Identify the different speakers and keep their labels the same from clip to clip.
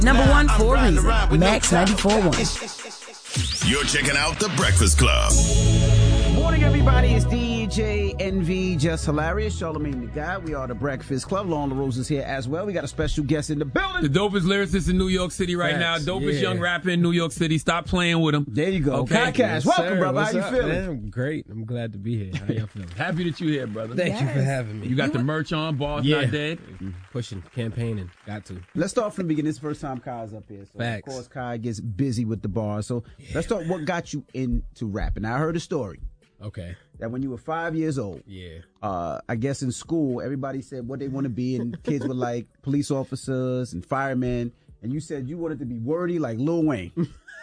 Speaker 1: Number one for a reason. Max 94.1.
Speaker 2: You're checking out The Breakfast Club.
Speaker 3: Morning, everybody. It's DJ NV, Just Hilarious, Charlamagne the Guy. We are The Breakfast Club. Lauren LaRose is here as well. We got a special guest in the building.
Speaker 4: The dopest lyricist in New York City right now. Dopest young rapper in New York City. Stop playing with him.
Speaker 3: There you go.
Speaker 4: Okay.
Speaker 3: Kai Cash, welcome, brother.
Speaker 5: What's
Speaker 3: How you
Speaker 5: up,
Speaker 3: feeling?
Speaker 5: Man? I'm great. I'm glad to be here. How y'all feeling?
Speaker 4: Happy that you're here, brother.
Speaker 5: Thank you for having me.
Speaker 4: You got the merch on. Boss Not Dead.
Speaker 5: Pushing, campaigning. Got to.
Speaker 3: Let's start from the beginning. This is the first time Kai's up here. So
Speaker 5: Facts.
Speaker 3: Of course, Kai gets busy with the bars. So let's start. What got you into rapping? Now, I heard a story
Speaker 5: Okay.
Speaker 3: that when you were 5 years old, I guess in school, everybody said what they want to be, and kids were like police officers and firemen, and you said you wanted to be wordy like Lil Wayne.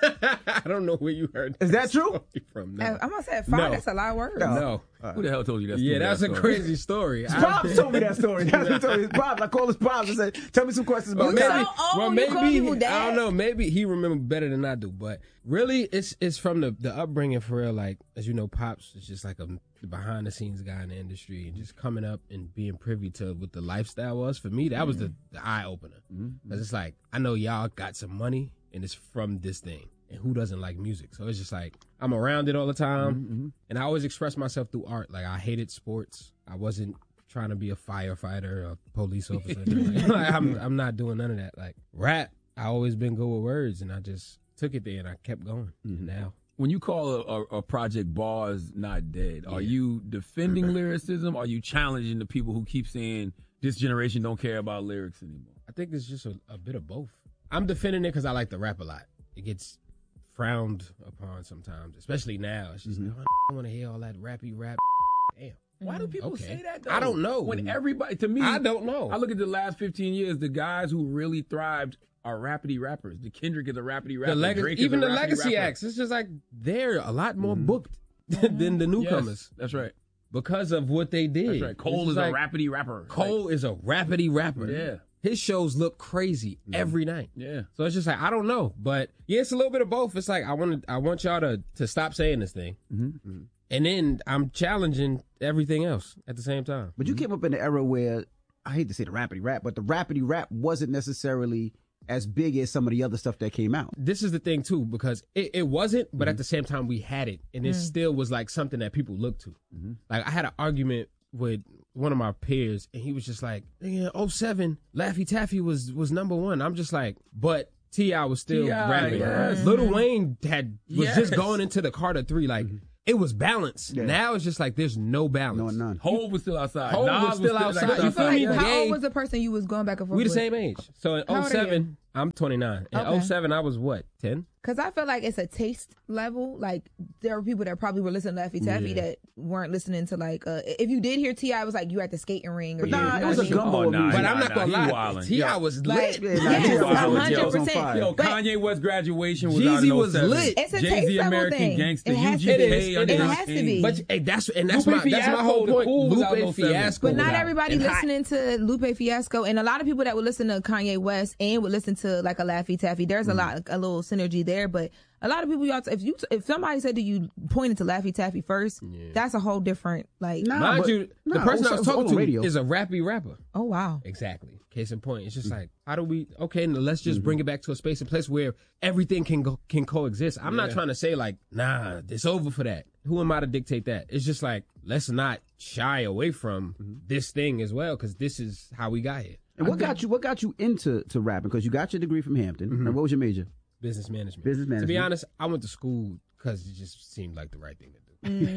Speaker 5: I don't know where you heard
Speaker 3: Is that true?
Speaker 5: from. No.
Speaker 6: I'm gonna say 5.
Speaker 5: No.
Speaker 6: That's a lot of words.
Speaker 5: No.
Speaker 4: Who the hell told you that?
Speaker 5: Yeah, that's a crazy story.
Speaker 3: Pops told me that story. That's what told me. Pops, I called his Pops and said, "Tell me some questions about
Speaker 6: You
Speaker 3: Kai."
Speaker 6: so old, you call people dad?
Speaker 5: I don't know. Maybe he remember better than I do. But really, it's from the upbringing for real. Like, as you know, Pops is just like a behind the scenes guy in the industry, and just coming up and being privy to what the lifestyle was. For me, that was the eye opener. Because it's like, I know y'all got some money, and it's from this thing. And who doesn't like music? So it's just like, I'm around it all the time. And I always express myself through art. Like, I hated sports. I wasn't trying to be a firefighter or a police officer. Like, I'm not doing none of that. Like, rap, I always been good with words, and I just took it there and I kept going. Now.
Speaker 4: When you call a project Bars Not Dead, are you defending lyricism? Or are you challenging the people who keep saying this generation don't care about lyrics anymore?
Speaker 5: I think it's just a bit of both. I'm defending it because I like to rap a lot. It gets frowned upon sometimes, especially now. It's just, I want to hear all that rappy rap. Damn.
Speaker 4: Why do people say that, though?
Speaker 5: I don't know.
Speaker 4: When everybody, to me,
Speaker 5: I don't know.
Speaker 4: I look at the last 15 years, the guys who really thrived are rappity rappers. The Kendrick is a rappity rapper. Drake
Speaker 5: even
Speaker 4: is a
Speaker 5: the
Speaker 4: rappity
Speaker 5: legacy
Speaker 4: rapper.
Speaker 5: acts, it's just like they're a lot more booked than the newcomers.
Speaker 4: Yes, that's right.
Speaker 5: Because of what they did.
Speaker 4: That's right. Cole is a rappity rapper.
Speaker 5: Cole is a rappity rapper.
Speaker 4: Yeah.
Speaker 5: His shows look crazy every night.
Speaker 4: Yeah.
Speaker 5: So it's just like, I don't know. But yeah, it's a little bit of both. It's like, I want y'all to stop saying this thing. And then I'm challenging everything else at the same time.
Speaker 3: But you came up in an era where, I hate to say the rappity rap, but the rappity rap wasn't necessarily as big as some of the other stuff that came out.
Speaker 5: This is the thing too, because it wasn't, but at the same time we had it. And it still was like something that people looked to. Like, I had an argument with one of my peers, and he was just like, "Yeah, 07, Laffy Taffy was number one." I'm just like, but T.I. was still rapping.
Speaker 4: Yes.
Speaker 5: Lil Wayne was just going into the Carter 3, like, it was balanced.
Speaker 3: Yeah.
Speaker 5: Now it's just like there's no balance.
Speaker 3: No, none.
Speaker 4: Hove was still outside.
Speaker 5: Hov
Speaker 4: Nas
Speaker 5: was still outside.
Speaker 4: like,
Speaker 5: You feel me?
Speaker 6: How
Speaker 5: Gay.
Speaker 6: old was the person you was going back and forth
Speaker 5: We the
Speaker 6: with?
Speaker 5: same age. So in
Speaker 6: How old are
Speaker 5: 07, I'm 29. In
Speaker 6: Okay.
Speaker 5: 07, I was what, 10?
Speaker 6: Because I feel like it's a taste level. Like, there were people that probably were listening to Laffy Taffy that weren't listening to, like, if you did hear T.I., it was like you at the skating ring. Or
Speaker 3: But nah,
Speaker 6: you
Speaker 3: it
Speaker 6: know
Speaker 3: was
Speaker 6: what
Speaker 3: a
Speaker 6: I mean?
Speaker 3: gumbo of music.
Speaker 5: But I'm not going to
Speaker 4: he
Speaker 5: lie.
Speaker 4: wildin'.
Speaker 5: T.I. was lit.
Speaker 6: Like, yes,
Speaker 3: T.I. was
Speaker 6: 100%.
Speaker 4: Yo,
Speaker 6: But
Speaker 4: Kanye West Graduation was
Speaker 5: Jeezy
Speaker 4: out in
Speaker 5: was
Speaker 4: 07.
Speaker 5: lit.
Speaker 6: it's a
Speaker 4: Jay-Z
Speaker 6: taste level
Speaker 4: American
Speaker 6: thing.
Speaker 4: Gangster.
Speaker 6: It has to
Speaker 4: UGK
Speaker 6: be.
Speaker 4: under
Speaker 6: It
Speaker 4: his
Speaker 6: has to
Speaker 4: king.
Speaker 6: be.
Speaker 5: But and that's
Speaker 4: Lupe
Speaker 5: my whole
Speaker 4: Fiasco, The
Speaker 5: point.
Speaker 4: Cool was out in
Speaker 5: Lupe
Speaker 4: 07.
Speaker 5: Fiasco.
Speaker 6: But
Speaker 5: was
Speaker 6: not
Speaker 5: out.
Speaker 6: everybody
Speaker 5: And
Speaker 6: listening to Lupe Fiasco, and a lot of people that would listen to Kanye West and would listen to like a Laffy Taffy. There's a little synergy there, but a lot of people, if somebody said to you pointed to Laffy Taffy first, that's a whole different like.
Speaker 5: Mind you, the person I was talking to
Speaker 3: radio.
Speaker 5: is a rappy rapper.
Speaker 6: Oh wow.
Speaker 5: Exactly. Case in point, it's just like, how do we? Okay, now let's just bring it back to a space and place where everything can coexist. I'm not trying to say like, nah, it's over for that. Who am I to dictate that? It's just like, let's not shy away from this thing as well, because this is how we got here.
Speaker 3: And what got you into rapping? Because you got your degree from Hampton. And what was your major?
Speaker 5: Business management.
Speaker 3: Business
Speaker 5: To be
Speaker 3: management.
Speaker 5: honest, I went to school because it just seemed like the right thing to do.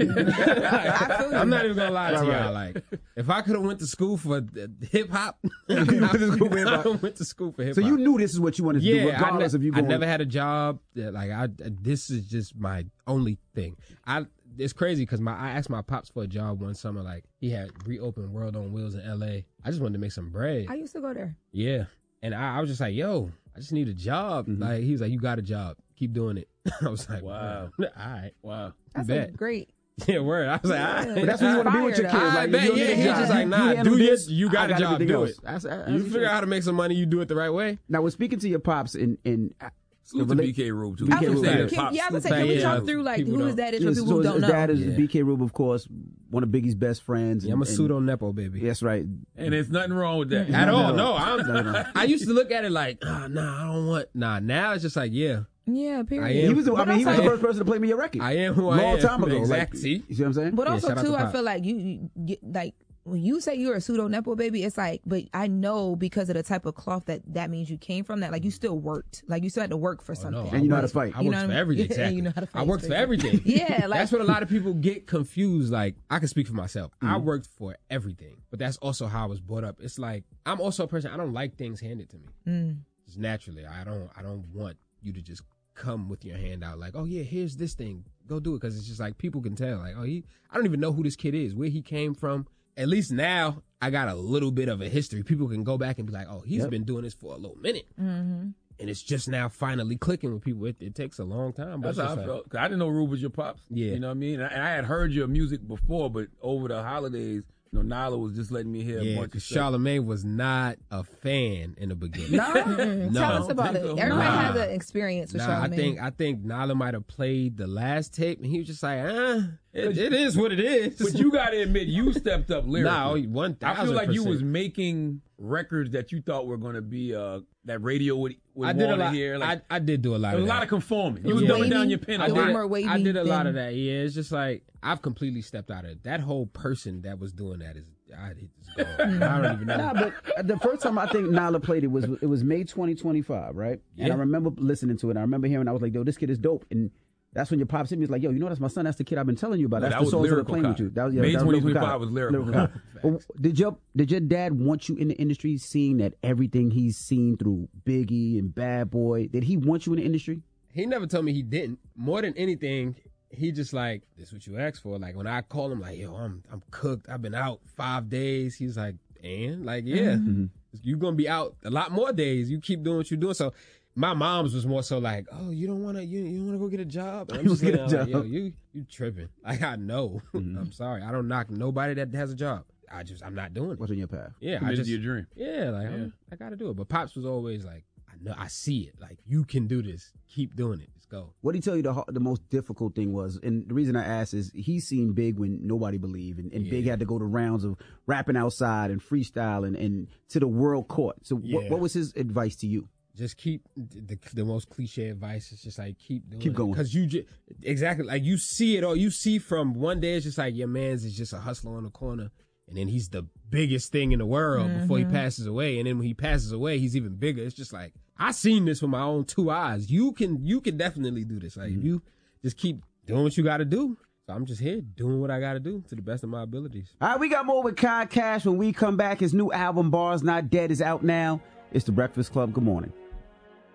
Speaker 6: I
Speaker 5: I'm not even gonna lie to
Speaker 3: Right.
Speaker 5: y'all. Like, if I could have went to school for hip hop, I went to school for hip
Speaker 3: So
Speaker 5: hop.
Speaker 3: you knew this is what you wanted to do, regardless of you
Speaker 5: I
Speaker 3: going.
Speaker 5: never had a job. This is just my only thing. It's crazy because I asked my pops for a job one summer. Like, he had reopened World on Wheels in L.A. I just wanted to make some bread.
Speaker 6: I used to go there.
Speaker 5: Yeah, and I was just like, yo, I just need a job. Like, he was like, you got a job. Keep doing it. I was like,
Speaker 4: Wow.
Speaker 5: All right.
Speaker 4: Wow.
Speaker 6: That's
Speaker 5: Bet.
Speaker 6: great.
Speaker 5: Yeah, word. I was like, all right.
Speaker 3: But that's when you want to be with your kids.
Speaker 6: Fire,
Speaker 3: Like,
Speaker 5: I bet,
Speaker 3: you
Speaker 5: yeah.
Speaker 3: need a
Speaker 5: He's
Speaker 3: job.
Speaker 5: just like, nah,
Speaker 3: handle
Speaker 5: do
Speaker 3: this,
Speaker 5: this. You
Speaker 3: I
Speaker 5: got a job.
Speaker 3: everything
Speaker 5: Do
Speaker 3: else.
Speaker 5: it.
Speaker 3: That's
Speaker 5: You figure out how to make some money. You do it the right way.
Speaker 3: Now, we're speaking to your pops, and
Speaker 4: Salute to BK Rube too.
Speaker 3: BK Rube.
Speaker 6: Yeah, I was gonna say, can we talk through like who his dad is for people who don't know?
Speaker 3: His dad is BK Rube, of course, one of Biggie's best friends.
Speaker 5: Yeah, I'm a pseudo nepo baby.
Speaker 3: That's right.
Speaker 4: And there's nothing wrong with that
Speaker 5: at all. No, I used to look at it like, nah, I don't want. Nah, now it's just like, yeah.
Speaker 6: Yeah, period.
Speaker 3: He was the first person to play me a record.
Speaker 5: I am who I am.
Speaker 3: Long time ago.
Speaker 5: Exactly.
Speaker 3: See? You see what I'm saying?
Speaker 6: But also, too, I feel like you like, when you say you're a pseudo nepo baby, it's like, but I know because of the type of cloth that means you came from, that like you still worked, like you still had to work for something.
Speaker 5: No,
Speaker 3: and you know how to fight.
Speaker 5: I worked for everything. Exactly.
Speaker 6: You know how to fight.
Speaker 5: I worked for everything.
Speaker 6: Yeah, like,
Speaker 5: that's what a lot of people get confused. Like, I can speak for myself. I worked for everything, but that's also how I was brought up. It's like, I'm also a person, I don't like things handed to me. Just naturally, I don't want you to just come with your hand out like, oh yeah, here's this thing, go do it, because it's just like people can tell like, oh, I don't even know who this kid is, where he came from. At least now I got a little bit of a history. People can go back and be like, oh, he's been doing this for a little minute. And it's just now finally clicking with people. It takes a long time. But
Speaker 4: that's how I felt. I didn't know Rube was your pops.
Speaker 5: Yeah.
Speaker 4: You know what I mean? And I had heard your music before, but over the holidays, Nyla was just letting me hear a bunch of stuff.
Speaker 5: Charlamagne was not a fan in the beginning.
Speaker 6: No? Tell us about it. Everybody has an experience with Charlamagne.
Speaker 5: I think Nyla might have played the last tape, and he was just like, it is what it is.
Speaker 4: But you got to admit, you stepped up lyrically.
Speaker 5: No, 1,000%.
Speaker 4: I feel like you was making records that you thought were going to be that radio would want to hear. Like,
Speaker 5: I did do a lot of that.
Speaker 4: A lot of conforming. You was dumbing down your pen.
Speaker 5: I did a lot of that. Yeah, it's just like I've completely stepped out of it. That whole person that was doing that is gone. I don't even know.
Speaker 3: Nah, but the first time I think Nyla played it was May 2025, right? Yeah. And I remember listening to it. I remember hearing, I was like, yo, this kid is dope. And that's when your pops hit me. It's like, yo, you know, that's my son. That's the kid I've been telling you about. That's the songs that are playing with you. That was,
Speaker 4: May 2025 was Lyrical.
Speaker 3: Did your dad want you in the industry, seeing that everything he's seen through Biggie and Bad Boy? Did he want you in the industry?
Speaker 5: He never told me he didn't. More than anything, he just like, this is what you asked for. Like when I call him, like, yo, I'm cooked. I've been out 5 days. He's like, and like, yeah, you're gonna be out a lot more days. You keep doing what you're doing. So my mom's was more so like, oh, you don't wanna go get a job? And I'm just like, yo, you tripping. Like, I know. I'm sorry. I don't knock nobody that has a job. I'm not doing it.
Speaker 3: What's in your path?
Speaker 5: Yeah,
Speaker 4: Committed to your dream.
Speaker 5: Yeah, like I gotta do it. But Pops was always like, I see it. Like, you can do this. Keep doing it. Let's go.
Speaker 3: What did he tell you the most difficult thing was? And the reason I asked is he's seen Big when nobody believed. And Big had to go to rounds of rapping outside and freestyle and to the world court. So what was his advice to you?
Speaker 5: Just keep the most cliche advice. It's just like, keep doing
Speaker 3: keep going.
Speaker 5: Because exactly, like you see it all. You see from one day, it's just like your man's is just a hustler on the corner. And then he's the biggest thing in the world before he passes away. And then when he passes away, he's even bigger. It's just like, I seen this with my own 2 eyes. You can definitely do this. Like, if you just keep doing what you got to do. So I'm just here doing what I got to do to the best of my abilities.
Speaker 3: All right, we got more with Kai Cash when we come back. His new album, Bars Not Dead, is out now. It's The Breakfast Club. Good morning.